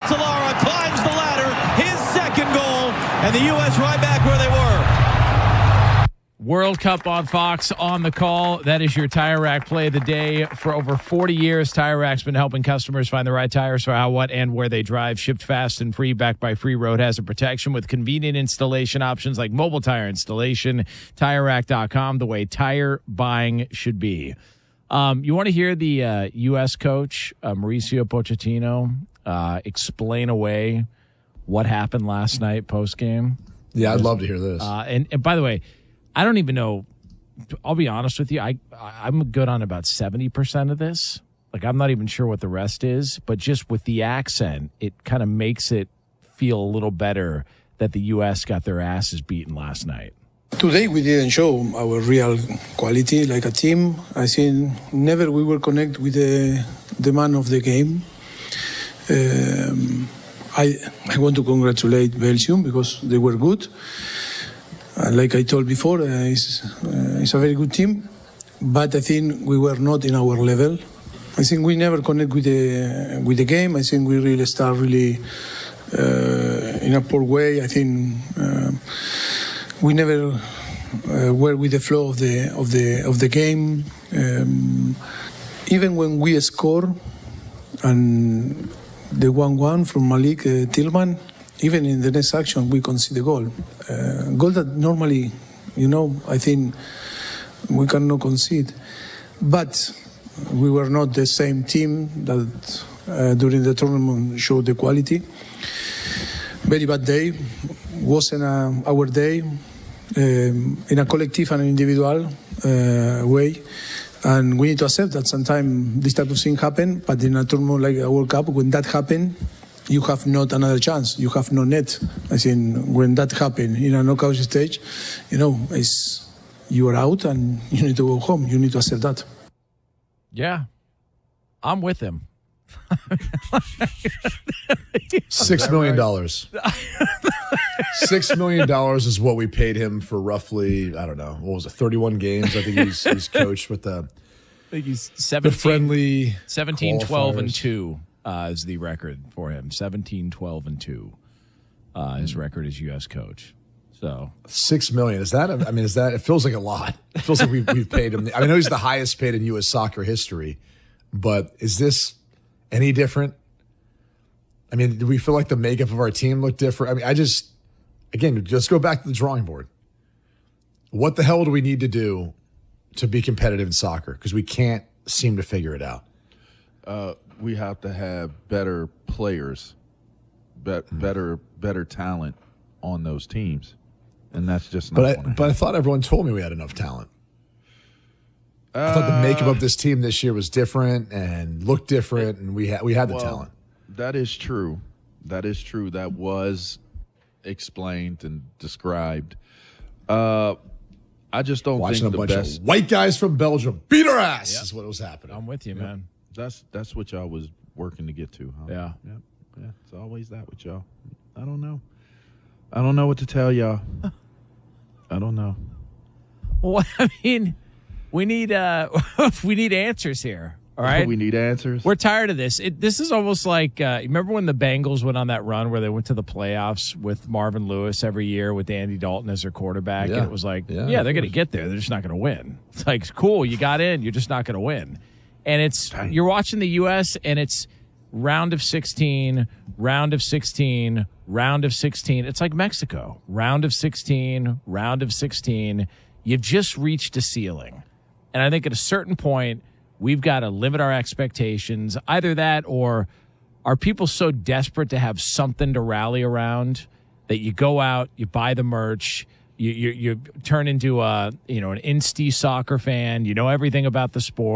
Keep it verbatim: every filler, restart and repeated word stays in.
Montelara climbs the ladder, his second goal, and the U S right back where they were. World Cup on Fox on the call. That is your Tire Rack play of the day. For over forty years, Tire Rack's been helping customers find the right tires for how, what, and where they drive. Shipped fast and free, backed by free road hazard protection with convenient installation options like mobile tire installation. Tire Rack dot com, the way tire buying should be. Um, you want to hear the uh, U S coach, uh, Mauricio Pochettino, uh, explain away what happened last night post-game? Yeah, I'd love to hear this. Uh, and, and by the way, I don't even know. I'll be honest with you. I, I'm good on about seventy percent of this. Like, I'm not even sure what the rest is. But just with the accent, it kind of makes it feel a little better that the U S got their asses beaten last night. Today we didn't show our real quality like a team. I think never we will connect with the, the man of the game. Um, I, I want to congratulate Belgium because they were good. Uh, like I told before, uh, it's, uh, it's a very good team, but I think we were not in our level. I think we never connect with the with the game. I think we really start really uh, in a poor way. I think uh, we never uh, were with the flow of the of the of the game. Um, even when we score, and the one-one from Malik uh, Tillman. Even in the next action, we concede the goal. Uh, goal that normally, you know, I think we cannot concede. But we were not the same team that uh, during the tournament showed the quality. Very bad day. Wasn't a, our day um, in a collective and individual uh, way. And we need to accept that sometimes this type of thing happen. But in a tournament like a World Cup, when that happen, you have not another chance. You have no net. I think when that happens in a knockout stage, you know, it's, you are out and you need to go home. You need to accept that. Yeah, I'm with him. Six million dollars. Six million dollars is what we paid him for roughly, I don't know, what was it, thirty-one games? I think he's, he's coached with the, I think he's seventeen, the friendly seventeen, twelve, and qualifiers. two. Uh, is the record for him. seventeen, twelve, and two. Uh, his record as U S coach. So Six million. Is that, a, I mean, is that, it feels like a lot. It feels like we've, we've paid him. I know he's the highest paid in U S soccer history, but is this any different? I mean, do we feel like the makeup of our team look different? I mean, I just, again, let's go back to the drawing board. What the hell do we need to do to be competitive in soccer? Because we can't seem to figure it out. Uh, we have to have better players, be- better better talent on those teams, and that's just not But I, gonna but I happen. thought everyone told me we had enough talent. I thought the makeup of this team this year was different and looked different, and we had we had the Well, talent. That is true. That is true. That was explained and described. Uh, I just don't Watching think a the bunch best. of white guys from Belgium beat our ass Yep. is what was happening. I'm with you, Yep. man. That's that's what y'all was working to get to, huh? Yeah. Yeah. Yeah. It's always that with y'all. I don't know. I don't know what to tell y'all. I don't know. Well, I mean, we need uh, we need answers here. All right, We need answers. we're tired of this. It, this is almost like uh, remember when the Bengals went on that run where they went to the playoffs with Marvin Lewis every year with Andy Dalton as their quarterback, Yeah. and it was like, Yeah, yeah, of they're going to course. get there. They're just not going to win. It's like, cool, you got in, you're just not going to win. And it's you're watching the U S and it's round of sixteen, round of sixteen, round of sixteen. It's like Mexico, round of sixteen, round of sixteen. You've just reached a ceiling. And I think at a certain point, we've got to limit our expectations. Either that or are people so desperate to have something to rally around that you go out, you buy the merch, you, you, you turn into a, you know, an Insta soccer fan, you know everything about the sport.